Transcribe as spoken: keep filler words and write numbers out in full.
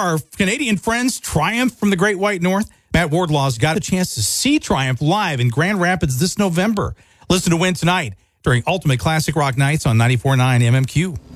our Canadian friends Triumph from the Great White North? Matt Wardlaw's got a chance to see Triumph live in Grand Rapids this November. Listen to Win tonight during Ultimate Classic Rock Nights on ninety-four point nine M M Q.